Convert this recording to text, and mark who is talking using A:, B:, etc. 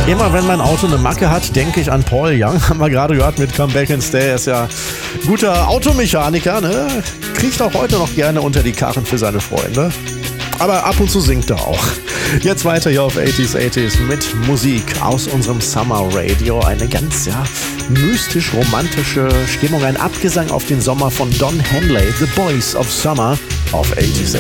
A: Immer wenn mein Auto eine Macke hat, denke ich an Paul Young. Haben wir gerade gehört mit Come Back and Stay. Er ist ja guter Automechaniker, ne? Kriegt auch heute noch gerne unter die Karren für seine Freunde. Aber ab und zu singt er auch. Jetzt weiter hier auf 80s mit Musik aus unserem Summer Radio. Eine ganz, mystisch-romantische Stimmung. Ein Abgesang auf den Sommer von Don Henley, The Boys of Summer auf 80s.